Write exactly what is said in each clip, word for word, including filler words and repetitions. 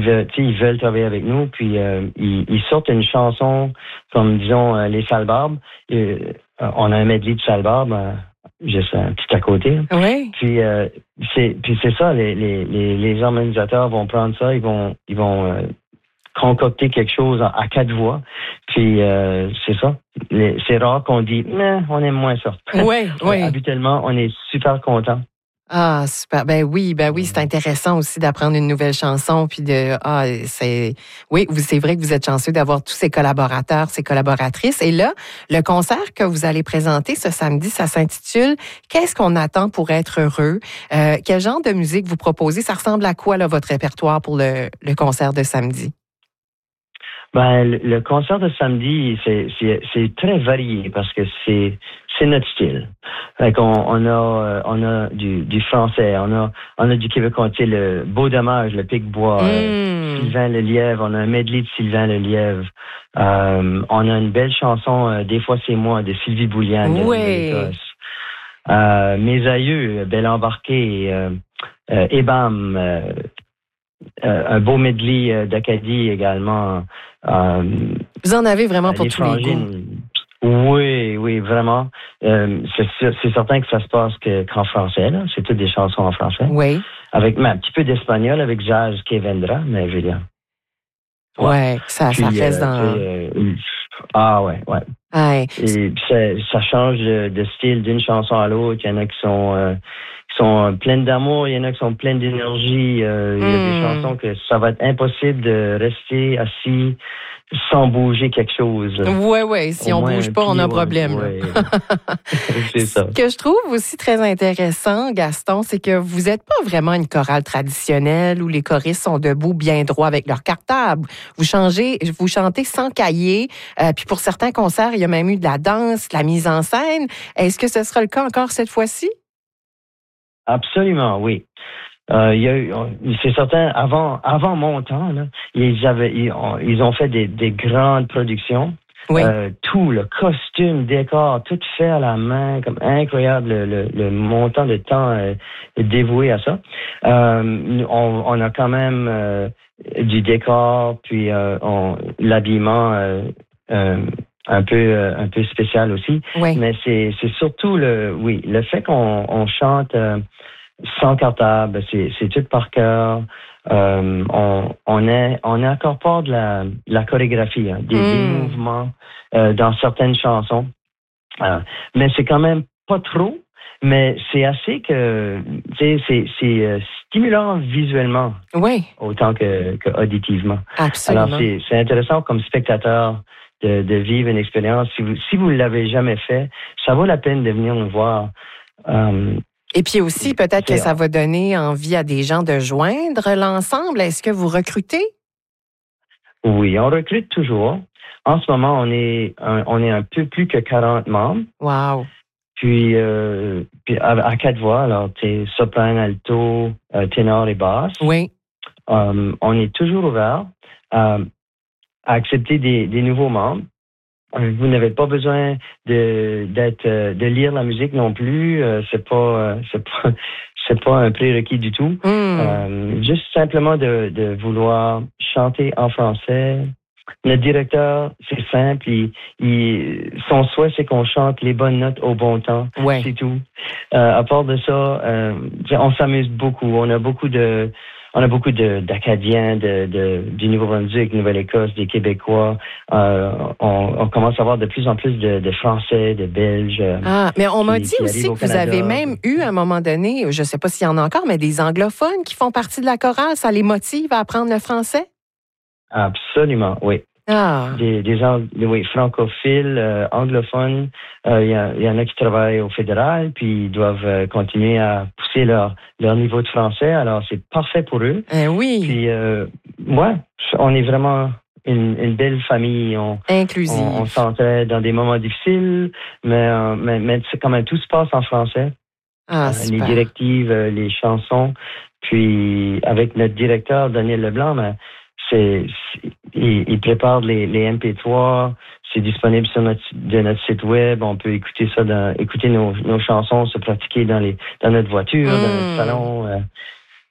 veulent, tu sais, ils veulent travailler avec nous, puis euh, ils, ils sortent une chanson comme, disons, euh, les Salbarbes. Euh, on a un medley de Salbarbes, euh, juste un petit à côté. Oui. Puis euh, c'est, puis c'est ça, les, les, les, les organisateurs vont prendre ça, ils vont, ils vont euh, concocter quelque chose à, à quatre voix. Puis euh, c'est ça. Les, c'est rare qu'on dit, mais on aime moins ça. Oui, oui. Habituellement, on est super content. Ah, super. Ben oui, ben oui, c'est intéressant aussi d'apprendre une nouvelle chanson. Puis de, ah, c'est, oui, vous, c'est vrai que vous êtes chanceux d'avoir tous ces collaborateurs, ces collaboratrices. Et là, le concert que vous allez présenter ce samedi, ça s'intitule Qu'est-ce qu'on attend pour être heureux? Euh, quel genre de musique vous proposez? Ça ressemble à quoi, là, votre répertoire pour le, le concert de samedi? Ben, le, le concert de samedi, c'est, c'est, c'est très varié parce que c'est, c'est notre style. Fait qu'on, on a, on a du, du français, on a, on a du québécois, tu sais, le Beau Dommage, le Pic-Bois, Mm. euh, Sylvain Lelièvre, on a un medley de Sylvain Lelièvre. Euh, on a une belle chanson, euh, Des fois c'est moi, de Sylvie Bouliane de Oui. Nouvelle-Écosse. Euh, Mes aïeux, Belle Embarquée, euh, euh, Ebam, euh, euh, un beau medley euh, d'Acadie également. Euh, Vous en avez vraiment pour les tous les goûts. frangines. Oui, oui, vraiment. Euh, c'est, c'est certain que ça se passe que, qu'en français, là. C'est toutes des chansons en français. Oui. Avec mais un petit peu d'espagnol, avec Jazz Kevendra, mais je veux dire. Ouais, ouais ça, puis, ça reste euh, dans... Euh, ah ouais, ouais. ouais. Et puis ça, ça change de, de style d'une chanson à l'autre. Il y en a qui sont... Euh, qui sont pleines d'amour, il y en a qui sont pleines d'énergie. Euh, il y a des Mm. chansons que ça va être impossible de rester assis sans bouger quelque chose. Oui, oui. Si Au on moins bouge un pas, on a un pied, problème. ouais. Là. C'est ça. Ce que je trouve aussi très intéressant, Gaston, c'est que vous n'êtes pas vraiment une chorale traditionnelle où les choristes sont debout bien droit avec leur cartable. Vous changez, vous chantez sans cahier. Euh, puis pour certains concerts, il y a même eu de la danse, de la mise en scène. Est-ce que ce sera le cas encore cette fois-ci? Absolument, oui. Euh, il y a eu, c'est certain, avant, avant mon temps, là, ils avaient, ils ont, ils ont fait des, des grandes productions. Oui. Euh, tout, le costume, décor, tout fait à la main, comme incroyable le, le, le montant de temps euh, dévoué à ça. Euh, on, on a quand même euh, du décor, puis euh, on, l'habillement euh, euh, un peu euh, un peu spécial aussi. Oui. Mais c'est, c'est surtout le, oui, le fait qu'on on chante. Euh, sans cartable, c'est, c'est tout par cœur. Euh, on, on est, on est incorpore de la, de la chorégraphie, hein, des, mm. des mouvements euh, dans certaines chansons. Euh, mais c'est quand même pas trop, mais c'est assez que, tu sais, c'est, c'est euh, stimulant visuellement. Oui. Autant que, que auditivement. Absolument. Alors, c'est, c'est intéressant comme spectateur de, de vivre une expérience. Si vous, si vous l'avez jamais fait, ça vaut la peine de venir nous voir. Euh, Et puis aussi, peut-être que ça va donner envie à des gens de joindre l'ensemble. Est-ce que vous recrutez? Oui, on recrute toujours. En ce moment, on est un, on est un peu plus que quarante membres. Wow. Puis, euh, puis à, à quatre voix, alors, tu sais, soprano, alto, euh, ténor et basse. Oui. Um, on est toujours ouvert euh, à accepter des, des nouveaux membres. Vous n'avez pas besoin de d'être de lire la musique non plus. Euh, c'est pas c'est pas c'est pas un prérequis du tout. Mm. Euh, juste simplement de, de vouloir chanter en français. Notre directeur, c'est simple. Il, il, son souhait, c'est qu'on chante les bonnes notes au bon temps. Ouais. C'est tout. Euh, à part de ça, euh, on s'amuse beaucoup. On a beaucoup de On a beaucoup de, d'Acadiens, de, de, du Nouveau-Brunswick, Nouvelle-Écosse, des Québécois. Euh, on, on commence à avoir de plus en plus de, de Français, de Belges. Ah, mais on m'a qui, dit qui aussi que vous Canada. avez même eu à un moment donné, je ne sais pas s'il y en a encore, mais des anglophones qui font partie de la chorale. Ça les motive à apprendre le français? Absolument, oui. Ah. Des, des oui, francophiles, euh, anglophones. Il euh, y, y en a qui travaillent au fédéral, puis ils doivent euh, continuer à pousser leur, leur niveau de français. Alors, c'est parfait pour eux. Eh oui. Puis, euh, ouais, on est vraiment une, une belle famille. On, Inclusive. On, on s'entraide dans des moments difficiles, mais, euh, mais, mais c'est quand même, tout se passe en français. Ah, euh, les directives, euh, les chansons. Puis, avec notre directeur, Daniel Leblanc, ben, c'est, c'est il, il prépare les, les M P trois, c'est disponible sur notre, de notre site web, on peut écouter ça, dans, écouter nos, nos chansons, se pratiquer dans, les, dans notre voiture, mmh. dans notre salon. Euh,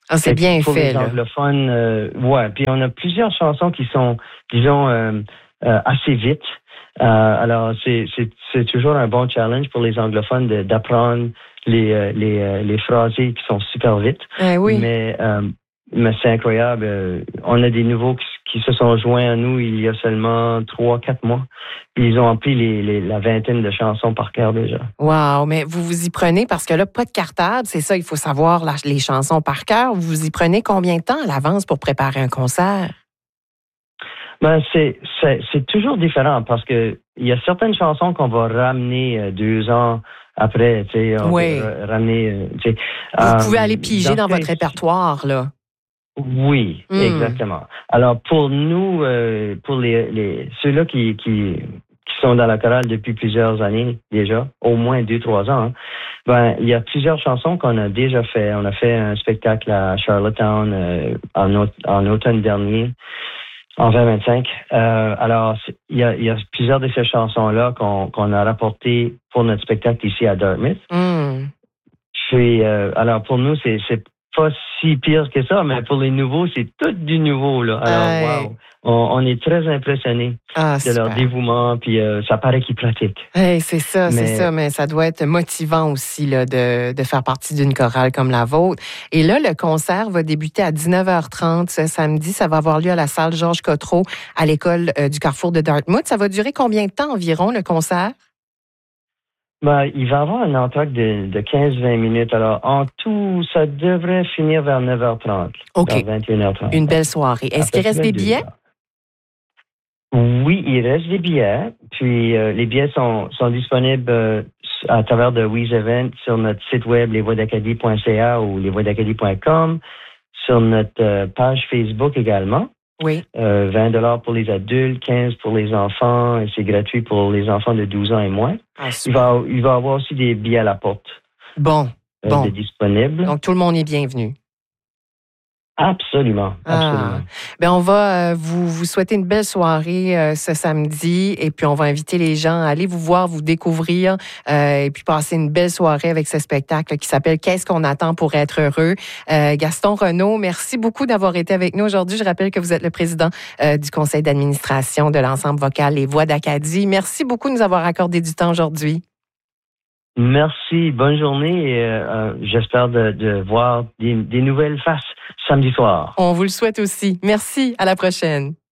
Ah, c'est bien pour fait, les là. anglophones, euh, ouais. Puis on a plusieurs chansons qui sont, disons, euh, euh, assez vite. Euh, alors, c'est, c'est, c'est toujours un bon challenge pour les anglophones de, d'apprendre les, euh, les, euh, les phrasés qui sont super vite. Eh oui. Mais, euh, mais c'est incroyable. Euh, on a des nouveaux qui, qui se sont joints à nous il y a seulement trois, quatre mois. Puis ils ont appris les, les, la vingtaine de chansons par cœur déjà. Wow, mais vous vous y prenez parce que là, pas de cartable, c'est ça, il faut savoir la, les chansons par cœur. Vous vous y prenez combien de temps à l'avance pour préparer un concert? Ben, c'est, c'est, c'est toujours différent parce que il y a certaines chansons qu'on va ramener euh, deux ans après, tu sais, on Oui. va ramener, euh, tu sais. Vous euh, pouvez aller piger dans, dans votre répertoire, là. Oui, Mm. exactement. Alors, pour nous, euh, pour les, les ceux-là qui, qui, qui sont dans la chorale depuis plusieurs années déjà, au moins deux, trois ans, hein, ben, il y a plusieurs chansons qu'on a déjà fait. On a fait un spectacle à Charlottetown euh, en, aut- en automne dernier. En vingt vingt-cinq. Euh, alors, il y a, il y a plusieurs de ces chansons-là qu'on, qu'on a rapportées pour notre spectacle ici à Dartmouth. Mm. Puis, euh, alors, pour nous, c'est, c'est pas si pire que ça, mais pour les nouveaux, c'est tout du nouveau, là. Alors, Hey. wow. On, on est très impressionnés Ah, de leur super. dévouement, puis euh, ça paraît qu'ils pratiquent. Hey, c'est ça, c'est Mais- ça, mais ça doit être motivant aussi là, de, de faire partie d'une chorale comme la vôtre. Et là, le concert va débuter à dix-neuf heures trente ce samedi. Ça va avoir lieu à la salle Georges Cotreau à l'école euh, du Carrefour de Dartmouth. Ça va durer combien de temps environ, le concert? Ben, il va y avoir un entracte de, de quinze à vingt minutes. Alors, en tout, ça devrait finir vers neuf heures trente. OK. Vers vingt et une heures trente. Une belle soirée. Est-ce À qu'il peu reste près des deux billets? heures. Oui, il reste des billets. Puis euh, les billets sont, sont disponibles euh, à travers de We Event sur notre site web les voix d'acadie point c a ou les voix d'acadie point com, sur notre euh, page Facebook également. Oui. Euh, vingt dollars pour les adultes, quinze pour les enfants, et c'est gratuit pour les enfants de douze ans et moins. Ah, Il super. va, il va y avoir aussi des billets à la porte Bon, euh, bon. de disponibles. Donc, tout le monde est bienvenu. Absolument, absolument. Ah. Ben on va euh, vous, vous souhaiter une belle soirée euh, ce samedi et puis on va inviter les gens à aller vous voir, vous découvrir euh, et puis passer une belle soirée avec ce spectacle qui s'appelle Qu'est-ce qu'on attend pour être heureux. Euh, Gaston Renaud, merci beaucoup d'avoir été avec nous aujourd'hui. Je rappelle que vous êtes le président euh, du conseil d'administration de l'ensemble vocal Les Voix d'Acadie. Merci beaucoup de nous avoir accordé du temps aujourd'hui. Merci, bonne journée et euh, j'espère de, de voir des, des nouvelles faces samedi soir. On vous le souhaite aussi. Merci, à la prochaine.